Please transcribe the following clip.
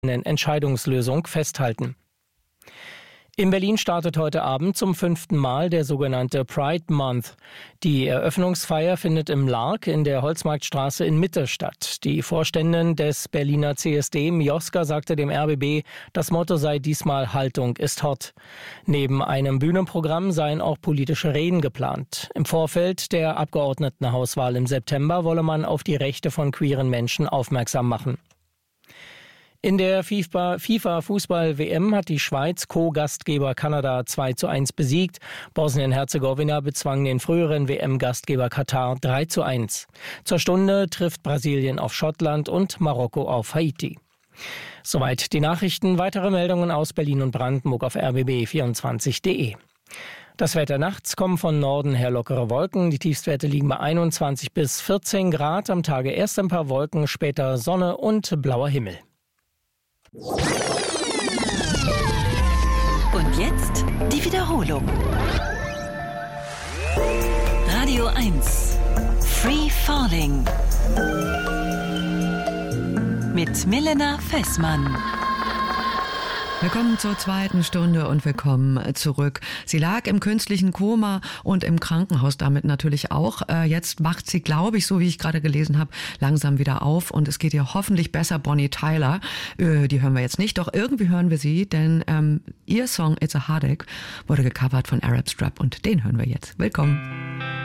Entscheidungslösung festhalten. In Berlin startet heute Abend zum 5. Mal der sogenannte Pride Month. Die Eröffnungsfeier findet im Lark in der Holzmarktstraße in Mitte statt. Die Vorständin des Berliner CSD, Mioska, sagte dem RBB, das Motto sei diesmal Haltung ist hot. Neben einem Bühnenprogramm seien auch politische Reden geplant. Im Vorfeld der Abgeordnetenhauswahl im September wolle man auf die Rechte von queeren Menschen aufmerksam machen. In der FIFA-Fußball-WM hat die Schweiz Co-Gastgeber Kanada 2:1 besiegt. Bosnien-Herzegowina bezwang den früheren WM-Gastgeber Katar 3:1. Zur Stunde trifft Brasilien auf Schottland und Marokko auf Haiti. Soweit die Nachrichten. Weitere Meldungen aus Berlin und Brandenburg auf rbb24.de. Das Wetter: nachts kommen von Norden her lockere Wolken. Die Tiefstwerte liegen bei 21 bis 14 Grad. Am Tage erst ein paar Wolken, später Sonne und blauer Himmel. Und jetzt die Wiederholung. Radio 1. Free Falling. Mit Milena Fessmann. Willkommen zur zweiten Stunde und willkommen zurück. Sie lag im künstlichen Koma und im Krankenhaus damit natürlich auch. Jetzt wacht sie, glaube ich, so wie ich gerade gelesen habe, langsam wieder auf und es geht ihr hoffentlich besser. Bonnie Tyler, die hören wir jetzt nicht, doch irgendwie hören wir sie, denn ihr Song It's a Heartache wurde gecovert von Arab Strap und den hören wir jetzt. Willkommen.